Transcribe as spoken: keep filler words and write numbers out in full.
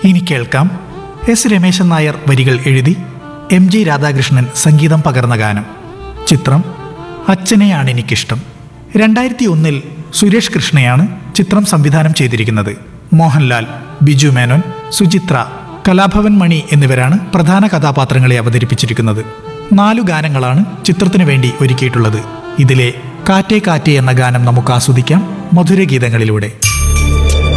ഇനി കേൾക്കാം എസ് രമേശൻ നായർ വരികൾ എഴുതി എം ജി രാധാകൃഷ്ണൻ സംഗീതം പകർന്ന ഗാനം. ചിത്രം അച്ഛനെയാണ് എനിക്കിഷ്ടം. രണ്ടായിരത്തി ഒന്നിൽ സുരേഷ് കൃഷ്ണയാണ് ചിത്രം സംവിധാനം ചെയ്തിരിക്കുന്നത്. മോഹൻലാൽ, ബിജു മേനോൻ, സുചിത്ര, കലാഭവൻ മണി എന്നിവരാണ് പ്രധാന കഥാപാത്രങ്ങളെ അവതരിപ്പിച്ചിരിക്കുന്നത്. നാലു ഗാനങ്ങളാണ് ചിത്രത്തിനു വേണ്ടി ഒരുക്കിയിട്ടുള്ളത്. ഇതിലെ കാറ്റേ കാറ്റേ എന്ന ഗാനം നമുക്ക് ആസ്വദിക്കാം മധുരഗീതങ്ങളിലൂടെ.